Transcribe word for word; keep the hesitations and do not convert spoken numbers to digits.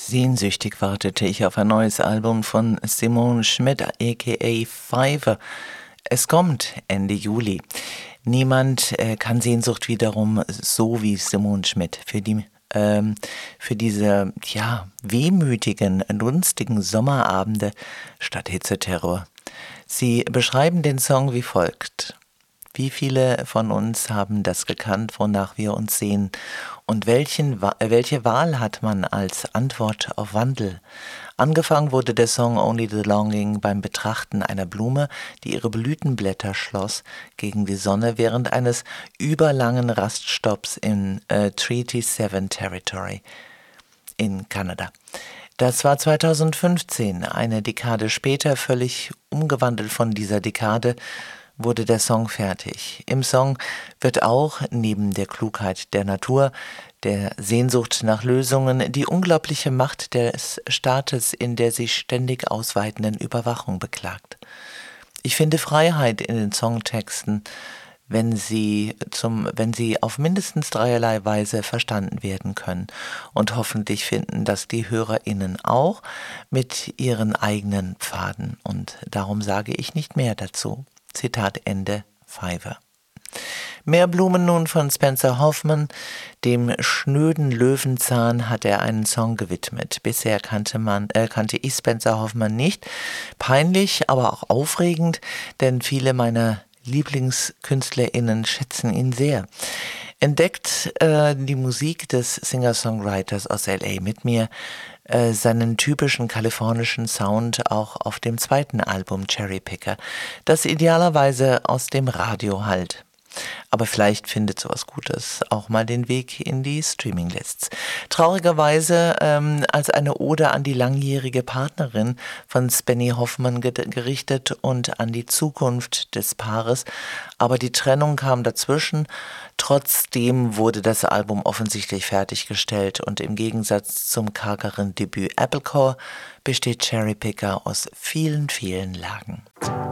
Sehnsüchtig wartete ich auf ein neues Album von Simone Schmidt, aka Fiverr. Es kommt Ende Juli. Niemand äh, kann Sehnsucht wiederum so wie Simone Schmidt für die ähm, für diese ja wehmütigen, dunstigen Sommerabende statt Hitzeterror. Sie beschreiben den Song wie folgt: Wie viele von uns haben das gekannt, wonach wir uns sehen? Und welchen, welche Wahl hat man als Antwort auf Wandel? Angefangen wurde der Song Only the Longing beim Betrachten einer Blume, die ihre Blütenblätter schloss gegen die Sonne während eines überlangen Raststopps in äh, Treaty Seven Territory in Kanada. Das war zweitausendfünfzehn, eine Dekade später, völlig umgewandelt von dieser Dekade, wurde der Song fertig. Im Song wird auch neben der Klugheit der Natur, der Sehnsucht nach Lösungen, die unglaubliche Macht des Staates in der sich ständig ausweitenden Überwachung beklagt. Ich finde Freiheit in den Songtexten, wenn sie zum, wenn sie auf mindestens dreierlei Weise verstanden werden können, und hoffentlich finden das die HörerInnen auch mit ihren eigenen Pfaden. Und darum sage ich nicht mehr dazu. Zitat Ende, Fiverr. Mehr Blumen nun von Spencer Hoffman. Dem schnöden Löwenzahn hat er einen Song gewidmet. Bisher kannte man, äh, kannte ich Spencer Hoffman nicht. Peinlich, aber auch aufregend, denn viele meiner LieblingskünstlerInnen schätzen ihn sehr. Entdeckt äh, die Musik des Singer-Songwriters aus L A mit mir, äh, seinen typischen kalifornischen Sound auch auf dem zweiten Album Cherry Picker, das idealerweise aus dem Radio hallt. Aber vielleicht findet sowas Gutes auch mal den Weg in die Streaming-Lists. Traurigerweise ähm, als eine Ode an die langjährige Partnerin von Spenny Hoffman ge- gerichtet und an die Zukunft des Paares. Aber die Trennung kam dazwischen. Trotzdem wurde das Album offensichtlich fertiggestellt und im Gegensatz zum kargeren Debüt Applecore besteht Cherry Picker aus vielen, vielen Lagen.